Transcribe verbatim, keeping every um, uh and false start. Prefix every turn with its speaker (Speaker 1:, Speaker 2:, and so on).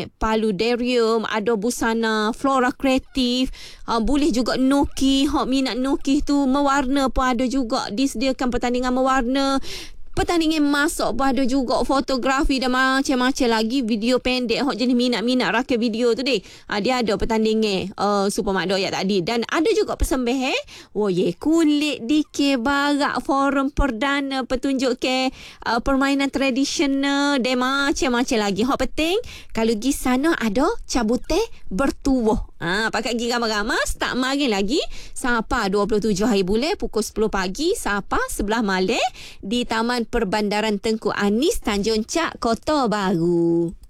Speaker 1: naik paludarium, ada busana flora kreatif, uh, boleh juga noki. Hok minat noki tu, mewarna pun ada juga, disediakan pertandingan mewarna. Pertandingan masak pun ada juga, fotografi dan macam-macam lagi, video pendek. Hok jenis minat-minat rakit video tu deh. Ha, dia ada pertandingan uh, Super Mak Doyak tadi. Dan ada juga persembahan. Oh ye, kulit dikir barak forum perdana petunjuk ke uh, permainan tradisional dan macam-macam lagi. Hok penting, kalau pergi sana ada cabute bertubuh. Ha, pakai gigi ramah-ramah, start mari lagi. Sampai dua puluh tujuh hari bulan pukul sepuluh pagi sampai sebelas malam di Taman Perbandaran Tengku Anis, Tanjung Cak, Kota Baru.